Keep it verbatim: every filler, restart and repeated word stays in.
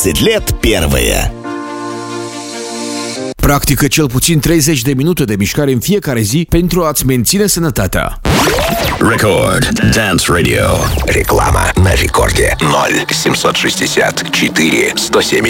douăzeci lет первые. Practică cel puțin treizeci de minute de mișcare în fiecare zi pentru a-ți menține sănătatea. Record Dance Radio. Реклама на рекорде ноль семьсот шестьдесят четыре сто семьдесят